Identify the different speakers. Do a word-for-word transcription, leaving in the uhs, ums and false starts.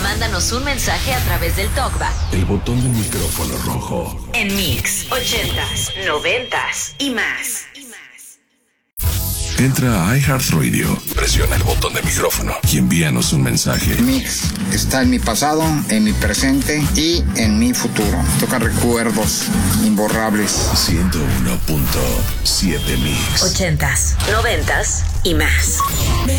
Speaker 1: Mándanos un mensaje a través del TalkBack.
Speaker 2: El botón del micrófono rojo.
Speaker 1: En Mix, ochentas, noventas y más.
Speaker 2: Entra a iHeartRadio, presiona el botón de micrófono y envíanos un mensaje.
Speaker 3: Mix está en mi pasado, en mi presente y en mi futuro. Toca recuerdos imborrables.
Speaker 2: ciento uno punto siete Mix.
Speaker 1: Ochentas, noventas y más.